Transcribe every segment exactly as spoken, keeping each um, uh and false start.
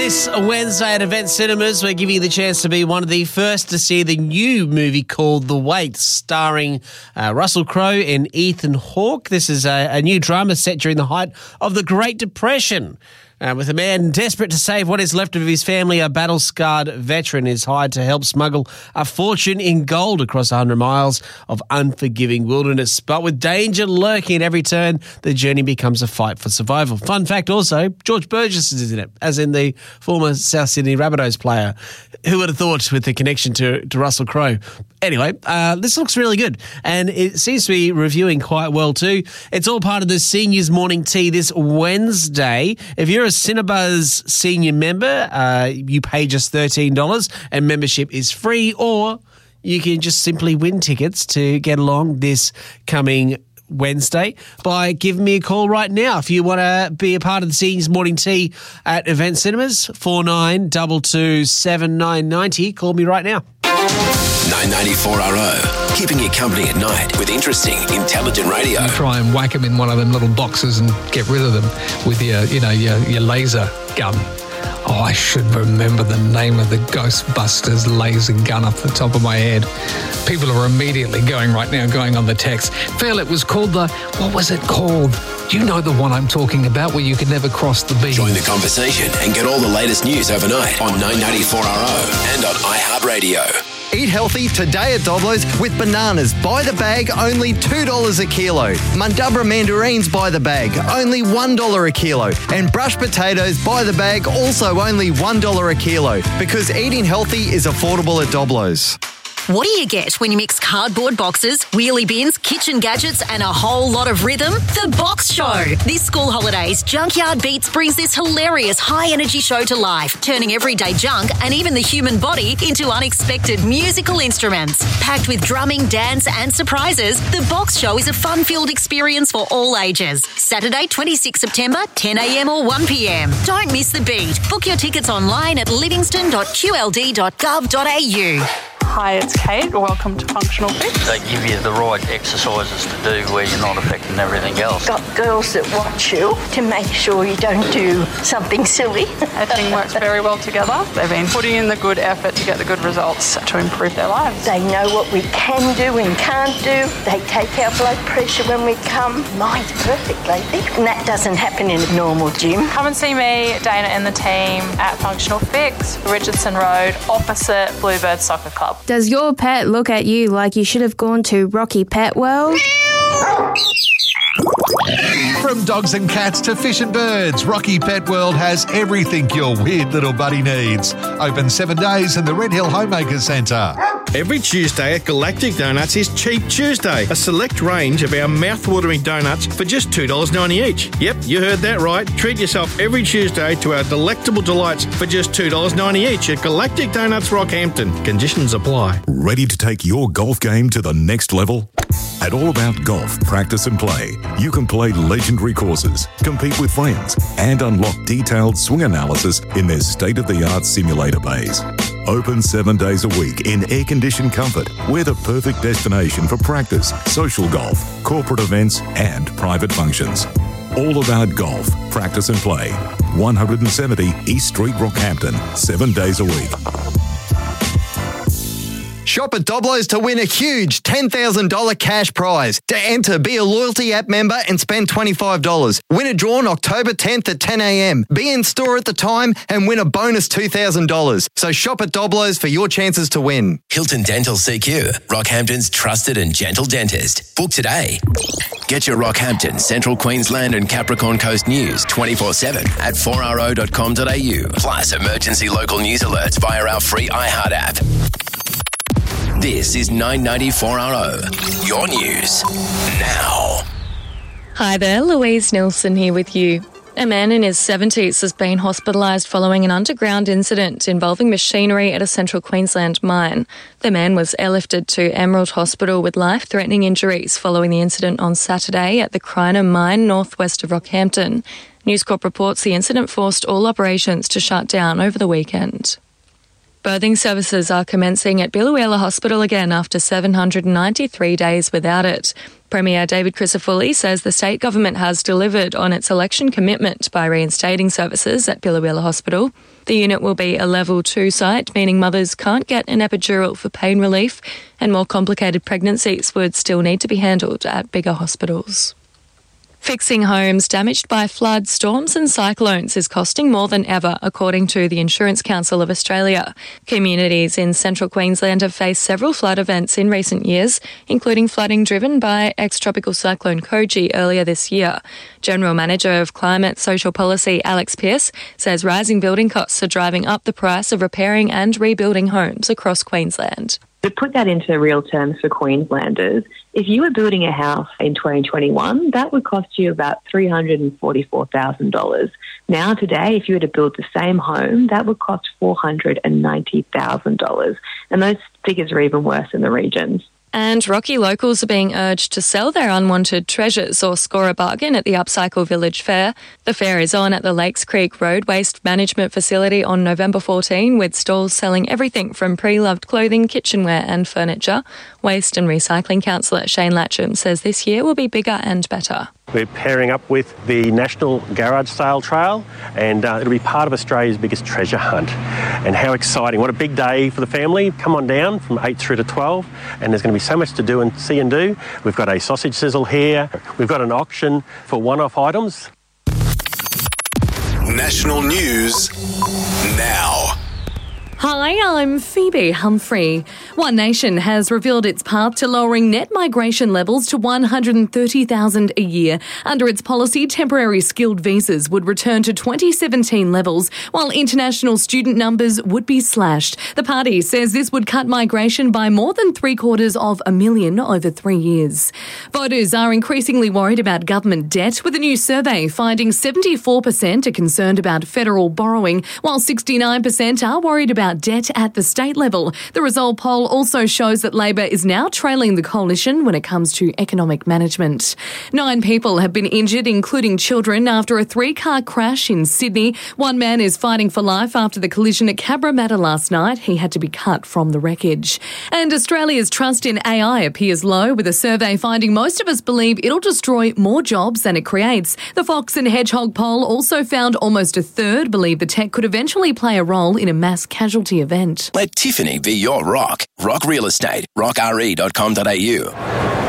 This Wednesday at Event Cinemas, we're giving you the chance to be one of the first to see the new movie called The Wait, starring uh, Russell Crowe and Ethan Hawke. This is a, a new drama set during the height of the Great Depression. Uh, with a man desperate to save what is left of his family, a battle-scarred veteran is hired to help smuggle a fortune in gold across one hundred miles of unforgiving wilderness. But with danger lurking at every turn, the journey becomes a fight for survival. Fun fact also, George Burgess is in it, as in the former South Sydney Rabbitohs player. Who would have thought with the connection to, to Russell Crowe? Anyway, uh, this looks really good, and it seems to be reviewing quite well too. It's all part of the Seniors Morning Tea this Wednesday. If you're a Cinebuzz senior member, uh, you pay just thirteen dollars and membership is free, or you can just simply win tickets to get along this coming Wednesday by giving me a call right now. If you want to be a part of the Seniors Morning Tea at Event Cinemas, four nine two two seven nine nine zero. Call me right now. nine ninety-four R O, keeping you company at night with interesting, intelligent radio. You try and whack them in one of them little boxes and get rid of them with your, you know, your, your laser gun. Oh, I should remember the name of the Ghostbusters laser gun off the top of my head. People are immediately going right now, going on the text. Phil, it was called the, what was it called? You know the one I'm talking about where you could never cross the beam. Join the conversation and get all the latest news overnight on nine ninety-four R O and on iHeartRadio. Eat healthy today at Doblo's with bananas by the bag, only two dollars a kilo. Mundubra mandarins by the bag, only one dollar a kilo. And brushed potatoes by the bag, also only one dollar a kilo. Because eating healthy is affordable at Doblo's. What do you get when you mix cardboard boxes, wheelie bins, kitchen gadgets and a whole lot of rhythm? The Box Show. This school holidays, Junkyard Beats brings this hilarious high-energy show to life, turning everyday junk and even the human body into unexpected musical instruments. Packed with drumming, dance and surprises, The Box Show is a fun-filled experience for all ages. Saturday, twenty-sixth September, ten a.m. or one p.m. Don't miss the beat. Book your tickets online at livingston dot q l d dot gov dot a u. Hi, it's Kate. Welcome to Functional Fix. They give you the right exercises to do where you're not affecting everything else. Got girls that watch you to make sure you don't do something silly. Everything works very well together. They've been putting in the good effort to get the good results to improve their lives. They know what we can do and can't do. They take our blood pressure when we come. Mine's perfect lately. And that doesn't happen in a normal gym. Come and see me, Dana and the team at Functional Fix, Richardson Road, opposite Bluebird Soccer Club. Does your pet look at you like you should have gone to Rocky Pet World? From dogs and cats to fish and birds, Rocky Pet World has everything your weird little buddy needs. Open seven days in the Red Hill Homemaker Centre. Every Tuesday at Galactic Donuts is Cheap Tuesday, a select range of our mouth-watering donuts for just two dollars ninety each. Yep, you heard that right. Treat yourself every Tuesday to our delectable delights for just two dollars ninety each at Galactic Donuts Rockhampton. Conditions apply. Ready to take your golf game to the next level? At All About Golf Practice and Play, you can play legendary courses, compete with friends, and unlock detailed swing analysis in their state-of-the-art simulator bays. Open seven days a week in air-conditioned comfort. We're the perfect destination for practice, social golf, corporate events, and private functions. All About Golf Practice and Play. one seventy East Street, Rockhampton. Seven days a week. Shop at Doblo's to win a huge ten thousand dollars cash prize. To enter, be a loyalty app member and spend twenty-five dollars. Winner drawn October tenth at ten a.m. Be in store at the time and win a bonus two thousand dollars. So shop at Doblo's for your chances to win. Hilton Dental C Q, Rockhampton's trusted and gentle dentist. Book today. Get your Rockhampton, Central Queensland and Capricorn Coast news twenty-four seven at four r o dot com dot a u. Plus emergency local news alerts via our free iHeart app. This is nine ninety-four R O, your news now. Hi there, Louise Nilsson here with you. A man in his seventies has been hospitalised following an underground incident involving machinery at a Central Queensland mine. The man was airlifted to Emerald Hospital with life-threatening injuries following the incident on Saturday at the Crinum mine northwest of Rockhampton. News Corp reports the incident forced all operations to shut down over the weekend. Birthing services are commencing at Biloela Hospital again after seven hundred ninety-three days without it. Premier David Crisafulli says the state government has delivered on its election commitment by reinstating services at Biloela Hospital. The unit will be a level two site, meaning mothers can't get an epidural for pain relief, and more complicated pregnancies would still need to be handled at bigger hospitals. Fixing homes damaged by floods, storms and cyclones is costing more than ever, according to the Insurance Council of Australia. Communities in central Queensland have faced several flood events in recent years, including flooding driven by ex-tropical cyclone Koji earlier this year. General Manager of Climate Social Policy Alex Pearce says rising building costs are driving up the price of repairing and rebuilding homes across Queensland. To put that into real terms for Queenslanders, if you were building a house in twenty twenty-one, that would cost you about three hundred forty-four thousand dollars. Now today, if you were to build the same home, that would cost four hundred ninety thousand dollars. And those figures are even worse in the regions. And Rocky locals are being urged to sell their unwanted treasures or score a bargain at the Upcycle Village Fair. The fair is on at the Lakes Creek Road Waste Management Facility on November fourteenth, with stalls selling everything from pre-loved clothing, kitchenware and furniture. Waste and Recycling Councillor Shane Latcham says this year will be bigger and better. We're pairing up with the National Garage Sale Trail, and uh, it'll be part of Australia's biggest treasure hunt. And how exciting. What a big day for the family. Come on down from eight through to twelve, and there's going to be so much to do and see and do. We've got a sausage sizzle here. We've got an auction for one-off items. National news now. Hi, I'm Phoebe Humphrey. One Nation has revealed its path to lowering net migration levels to one hundred thirty thousand a year. Under its policy, temporary skilled visas would return to twenty seventeen levels, while international student numbers would be slashed. The party says this would cut migration by more than three quarters of a million over three years. Voters are increasingly worried about government debt, with a new survey finding seventy-four percent are concerned about federal borrowing, while sixty-nine percent are worried about debt at the state level. The result poll also shows that Labor is now trailing the coalition when it comes to economic management. Nine people have been injured, including children, after a three-car crash in Sydney. One man is fighting for life after the collision at Cabramatta last night. He had to be cut from the wreckage. And Australia's trust in A I appears low, with a survey finding most of us believe it'll destroy more jobs than it creates. The Fox and Hedgehog poll also found almost a third believe the tech could eventually play a role in a mass casualty event. Let Tiffany be your rock. Rock Real Estate. rock r e dot com dot a u. nine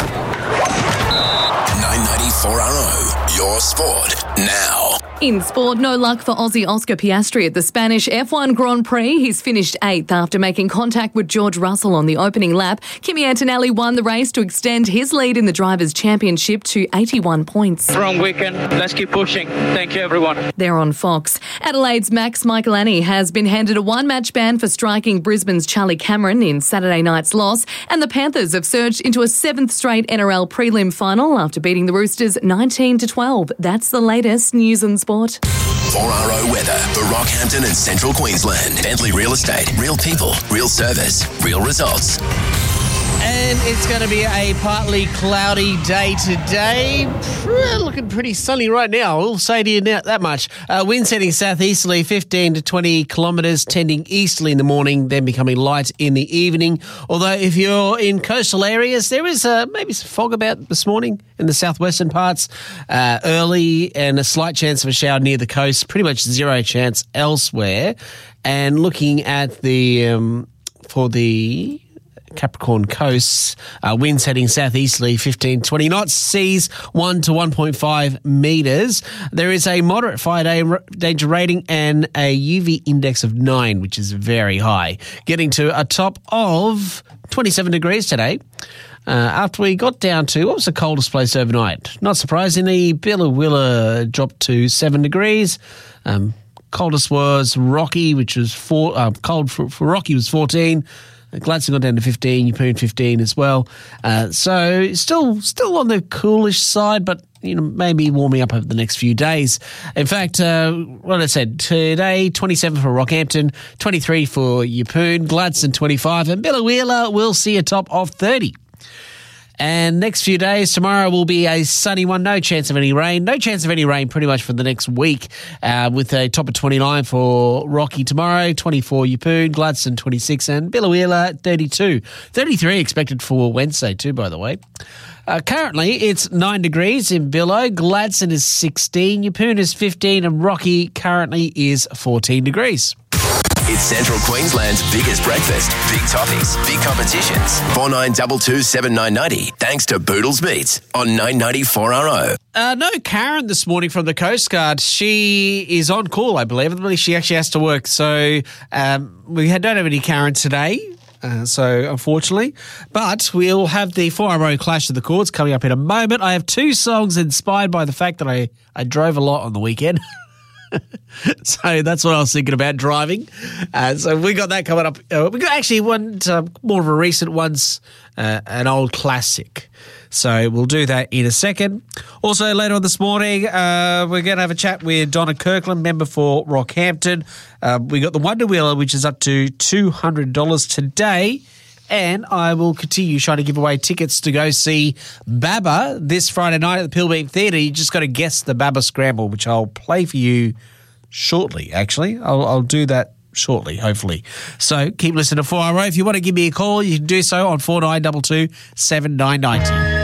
ninety-four R O. Your sport now. In sport, no luck for Aussie Oscar Piastri at the Spanish F one Grand Prix. He's finished eighth after making contact with George Russell on the opening lap. Kimi Antonelli won the race to extend his lead in the Drivers' Championship to eighty-one points. Strong weekend. Let's keep pushing. Thank you, everyone. They're on Fox. Adelaide's Max Michelani has been handed a one-match ban for striking Brisbane's Charlie Cameron in Saturday night's loss, and the Panthers have surged into a seventh straight N R L prelim final after beating the Roosters nineteen to twelve. That's the latest news and sport. four R O weather for Rockhampton and Central Queensland. Bentley Real Estate. Real people, real service, real results. And it's going to be a partly cloudy day today. Looking pretty sunny right now. I'll say to you now that much. Uh, winds heading southeasterly, fifteen to twenty kilometres, tending easterly in the morning, then becoming light in the evening. Although if you're in coastal areas, there is uh, maybe some fog about this morning in the southwestern parts uh, early, and a slight chance of a shower near the coast. Pretty much zero chance elsewhere. And looking at the um, for the Capricorn coasts, uh, winds heading southeasterly, fifteen to twenty knots, seas one to one point five metres. There is a moderate fire danger rating and a U V index of nine, which is very high, getting to a top of twenty-seven degrees today. Uh, after we got down to, what was the coldest place overnight? Not surprisingly, Billawilla dropped to seven degrees. Um, coldest was Rocky, which was four, uh, cold for, for Rocky was fourteen. Gladstone got down to fifteen, Yeppoon fifteen as well. Uh, so still still on the coolish side, but you know, maybe warming up over the next few days. In fact, uh, what I said, today, twenty-seven for Rockhampton, twenty-three for Yeppoon, Gladstone twenty-five, and Billawilla will see a top of thirty. And next few days, tomorrow will be a sunny one. No chance of any rain. No chance of any rain pretty much for the next week, uh, with a top of twenty-nine for Rocky tomorrow, twenty-four Yeppoon, Gladstone twenty-six, and Biloela thirty-two. thirty-three expected for Wednesday too, by the way. Uh, currently, it's nine degrees in Billow. Gladstone is sixteen. Yeppoon is fifteen. And Rocky currently is fourteen degrees. It's Central Queensland's biggest breakfast. Big topics, big competitions. four nine two two seven nine nine zero. Thanks to Boodles Meats on nine ninety four R O. Uh, no Karen this morning from the Coast Guard. She is on call, I believe. I believe she actually has to work. So um, we don't have any Karen today. Uh, so, unfortunately. But we'll have the four R O Clash of the Chords coming up in a moment. I have two songs inspired by the fact that I, I drove a lot on the weekend. So that's what I was thinking about, driving. Uh, so we got that coming up. Uh, we got actually one uh, more of a recent one's uh, an old classic. So we'll do that in a second. Also, later on this morning, uh, we're going to have a chat with Donna Kirkland, member for Rockhampton. Uh, we got the Wonder Wheeler, which is up to two hundred dollars today. And I will continue trying to give away tickets to go see Baba this Friday night at the Pilbeam Theatre. You just got to guess the Baba Scramble, which I'll play for you shortly, actually. I'll, I'll do that shortly, hopefully. So keep listening to four R O. If you want to give me a call, you can do so on four nine two two seven nine nine zero.